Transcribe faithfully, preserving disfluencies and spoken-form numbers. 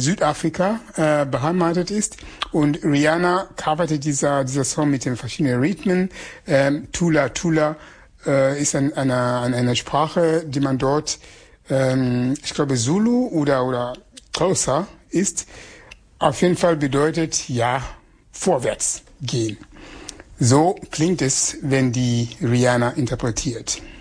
Südafrika äh, beheimatet ist. Und Rihanna coverte dieser, dieser Song mit den verschiedenen Rhythmen. Ähm, Tula Tula äh, ist ein, eine, eine Sprache, die man dort, ähm, ich glaube Zulu oder, oder Xhosa ist. Auf jeden Fall bedeutet, ja, vorwärts gehen. So klingt es, wenn die Rihanna interpretiert.